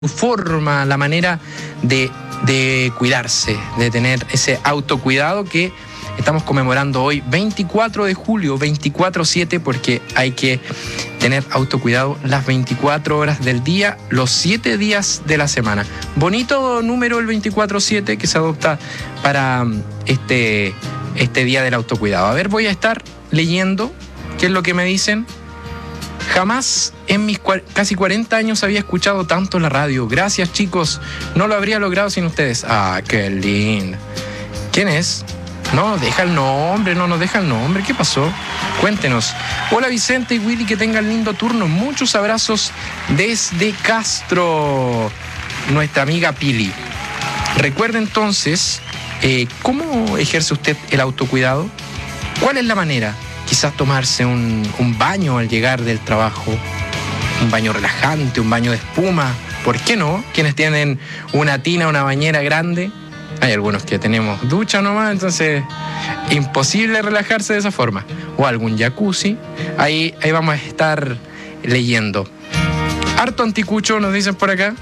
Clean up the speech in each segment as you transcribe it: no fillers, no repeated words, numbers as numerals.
forma, la manera de cuidarse, de tener ese autocuidado que estamos conmemorando hoy, 24 de julio, 24/7, porque hay que tener autocuidado las 24 horas del día, los 7 días de la semana. Bonito número el 24/7 que se adopta para este día del autocuidado. A ver, voy a estar leyendo qué es lo que me dicen. Jamás en mis casi 40 años había escuchado tanto la radio. Gracias, chicos. No lo habría logrado sin ustedes. Ah, qué lindo. ¿Quién es? No nos deja el nombre, no nos deja el nombre. ¿Qué pasó? Cuéntenos. Hola, Vicente y Willy, que tengan lindo turno. Muchos abrazos desde Castro, nuestra amiga Pili. Recuerde entonces, ¿cómo ejerce usted el autocuidado? ¿Cuál es la manera? Quizás tomarse un baño al llegar del trabajo, un baño relajante, un baño de espuma. ¿Por qué no? Quienes tienen una tina, una bañera grande. Hay algunos que tenemos ducha nomás, entonces imposible relajarse de esa forma. O algún jacuzzi. Ahí vamos a estar leyendo. Harto anticucho nos dicen por acá.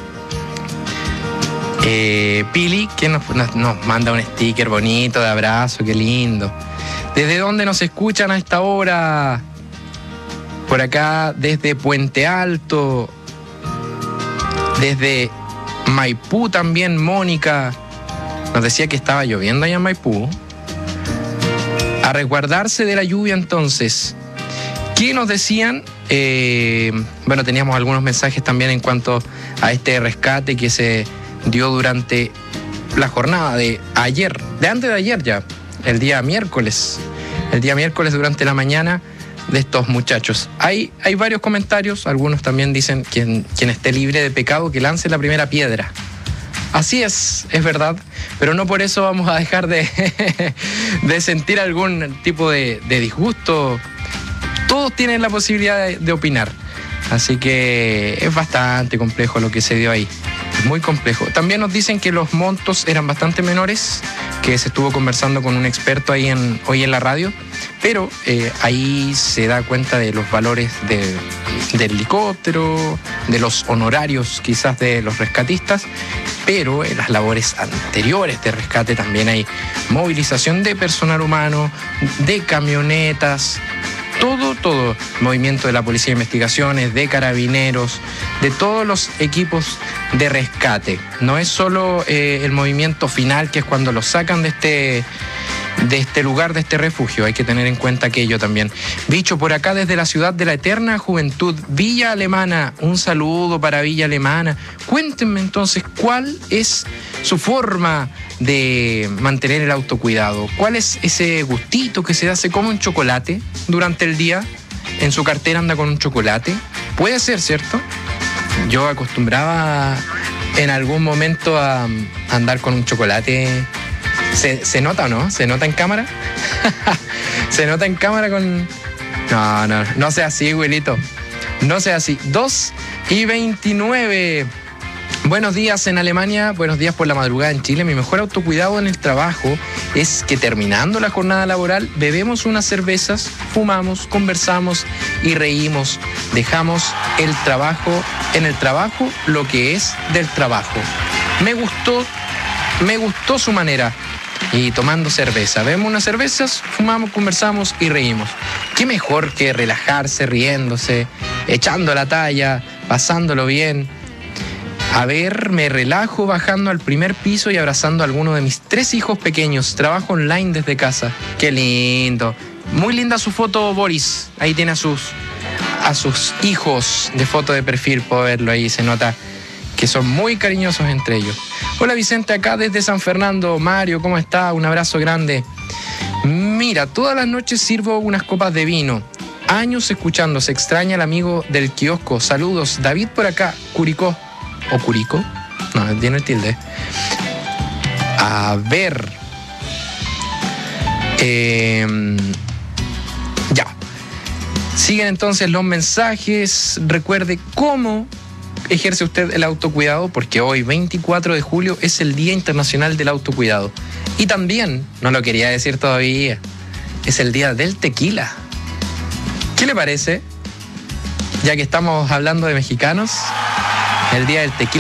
Pili, que nos manda un sticker bonito de abrazo, qué lindo. ¿Desde dónde nos escuchan a esta hora? Por acá, desde Puente Alto, desde Maipú también, Mónica. Nos decía que estaba lloviendo allá en Maipú. A resguardarse de la lluvia entonces. ¿Qué nos decían? Bueno, teníamos algunos mensajes también en cuanto a este rescate que se dio durante la jornada de ayer, de antes de ayer ya. El día miércoles durante la mañana de estos muchachos. Hay varios comentarios, algunos también dicen quien esté libre de pecado que lance la primera piedra. Así es verdad, pero no por eso vamos a dejar de sentir algún tipo de disgusto. Todos tienen la posibilidad de opinar, así que es bastante complejo lo que se dio ahí. Muy complejo. También nos dicen que los montos eran bastante menores, que se estuvo conversando con un experto ahí hoy en la radio, pero ahí se da cuenta de los valores del helicóptero, de los honorarios quizás de los rescatistas, pero en las labores anteriores de rescate también hay movilización de personal humano, de camionetas, todo, movimiento de la Policía de Investigaciones, de Carabineros, de todos los equipos de rescate. No es solo el movimiento final, que es cuando los sacan de este lugar, de este refugio. Hay que tener en cuenta aquello también. Bicho, por acá desde la ciudad de la eterna juventud, Villa Alemana. Un saludo para Villa Alemana. Cuéntenme entonces, ¿cuál es su forma de mantener el autocuidado? ¿Cuál es ese gustito que se da? ¿Se come un chocolate durante el día? ¿En su cartera anda con un chocolate? Puede ser, ¿cierto? Yo acostumbraba en algún momento a andar con un chocolate. ¿Se nota o no? ¿Se nota en cámara? ¿Se nota en cámara con...? No sea así, Wilito. No sea así. 2:29. Buenos días en Alemania, buenos días por la madrugada en Chile. Mi mejor autocuidado en el trabajo es que terminando la jornada laboral bebemos unas cervezas, fumamos, conversamos y reímos. Dejamos el trabajo en el trabajo, lo que es del trabajo. Me gustó su manera. Y tomando cerveza. Bebemos unas cervezas, fumamos, conversamos y reímos. Qué mejor que relajarse, riéndose, echando la talla, pasándolo bien. A ver, me relajo bajando al primer piso y abrazando a alguno de mis 3 hijos pequeños. Trabajo online desde casa. Qué lindo. Muy linda su foto, Boris. Ahí tiene a sus hijos de foto de perfil. Puedo verlo ahí, se nota que son muy cariñosos entre ellos. Hola, Vicente, acá desde San Fernando. Mario, ¿cómo está? Un abrazo grande. Mira, todas las noches sirvo unas copas de vino. Años escuchando, se extraña el amigo del kiosco. Saludos, David por acá, Curicó. ¿O Curico? No, tiene el tilde. A ver. Ya. Siguen entonces los mensajes. Recuerde cómo ejerce usted el autocuidado, porque hoy, 24 de julio, es el Día Internacional del Autocuidado. Y también, no lo quería decir todavía, es el Día del Tequila. ¿Qué le parece? Ya que estamos hablando de mexicanos. el día del tequila.